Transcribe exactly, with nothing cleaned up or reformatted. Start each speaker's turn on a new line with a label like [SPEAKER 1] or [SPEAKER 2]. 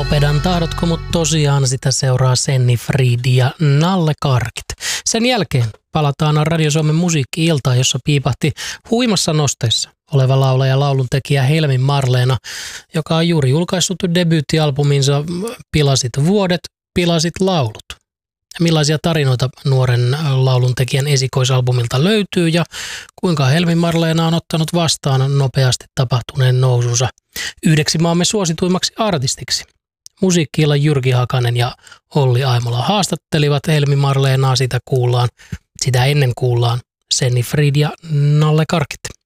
[SPEAKER 1] Popedan tahdotko, mutta tosiaan sitä seuraa Senni Fried ja Nalle Karkit. Sen jälkeen palataan Radio Suomen musiikki-iltaan, jossa piipahti huimassa nosteessa oleva laulaja ja lauluntekijä Helmi Marleena, joka on juuri julkaissut debyyttialbuminsa Pilasit vuodet, pilasit laulut. Millaisia tarinoita nuoren lauluntekijän esikoisalbumilta löytyy ja kuinka Helmi Marleena on ottanut vastaan nopeasti tapahtuneen nousunsa yhdeksi maamme suosituimmaksi artistiksi. Musiikki-illan Jyrki Hakanen ja Olli Aimola haastattelivat Helmi Marleenaa, sitä kuullaan. Sitä ennen kuullaan Senni Fried ja Nalle Karkit.